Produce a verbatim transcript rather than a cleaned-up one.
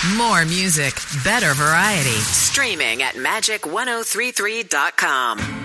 More music, better variety. Streaming at magic ten thirty-three dot com.